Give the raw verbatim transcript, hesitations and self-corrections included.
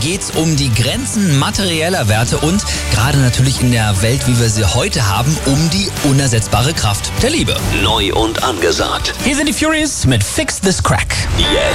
geht's um die Grenzen materieller Werte und gerade natürlich in der Welt, wie wir sie heute haben, um die unersetzbare Kraft der Liebe. Neu und angesagt. Hier sind die Furies mit Fix This Crack. Yeah.